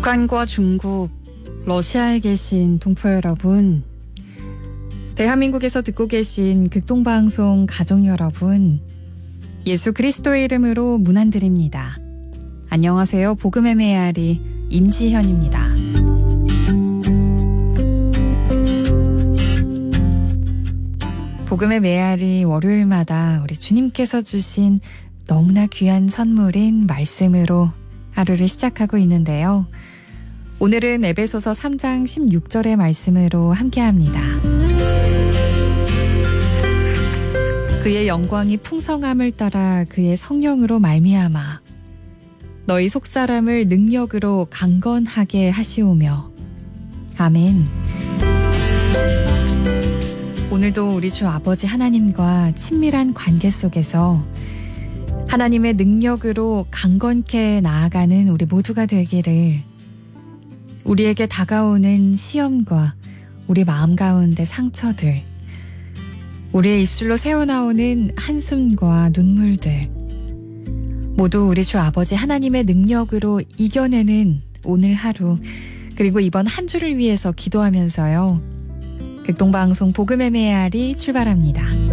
북한과 중국, 러시아에 계신 동포 여러분, 대한민국에서 듣고 계신 극동방송 가족 여러분, 예수 그리스도의 이름으로 문안드립니다. 안녕하세요. 복음의 메아리 임지현입니다. 복음의 메아리 월요일마다 우리 주님께서 주신 너무나 귀한 선물인 말씀으로 하루를 시작하고 있는데요. 오늘은 에베소서 3장 16절의 말씀으로 함께합니다. 그의 영광이 풍성함을 따라 그의 성령으로 말미암아 너희 속사람을 능력으로 강건하게 하시오며. 아멘. 오늘도 우리 주 아버지 하나님과 친밀한 관계 속에서 하나님의 능력으로 강건케 나아가는 우리 모두가 되기를, 우리에게 다가오는 시험과 우리 마음 가운데 상처들, 우리의 입술로 새어나오는 한숨과 눈물들, 모두 우리 주 아버지 하나님의 능력으로 이겨내는 오늘 하루, 그리고 이번 한 주를 위해서 기도하면서요. 극동방송 복음의 메아리 출발합니다.